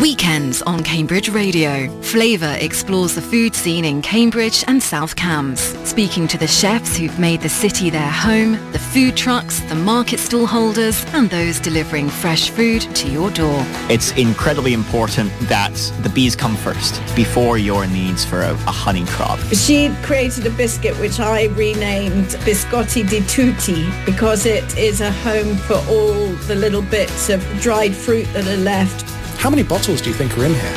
Weekends on Cambridge Radio. Flavour explores the food scene in Cambridge and South Cambs, speaking to the chefs who've made the city their home, the food trucks, the market stall holders, and those delivering fresh food to your door. It's incredibly important that the bees come first before your needs for a honey crop. She created a biscuit which I renamed Biscotti di Tutti because it is a home for all the little bits of dried fruit that are left. How many bottles do you think are in here?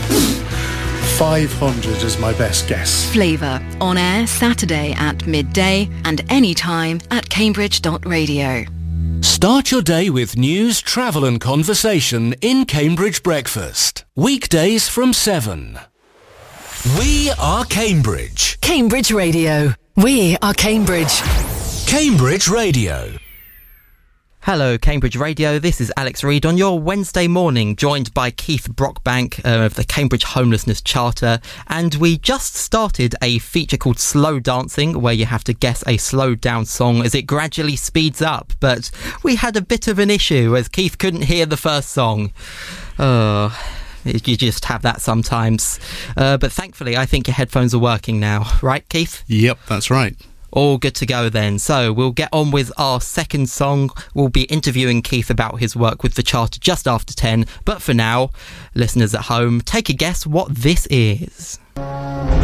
500 is my best guess. Flavour, on air Saturday at midday and anytime at cambridge.radio. Start your day with news, travel and conversation in Cambridge Breakfast. Weekdays from 7. We are Cambridge. Cambridge Radio. We are Cambridge. Cambridge Radio. Hello, Cambridge Radio. This is Alex Reid on your Wednesday morning, joined by Keith Brockbank of the Cambridge Homelessness Charter. And we just started a feature called Slow Dancing, where you have to guess a slowed down song as it gradually speeds up. But we had a bit of an issue as Keith couldn't hear the first song. You just have that sometimes. But thankfully, I think your headphones are working now. Right, Keith? Yep, that's right. All good to go then. So we'll get on with our second song. We'll be interviewing Keith about his work with the Charter just after 10. But for now, listeners at home, take a guess what this is.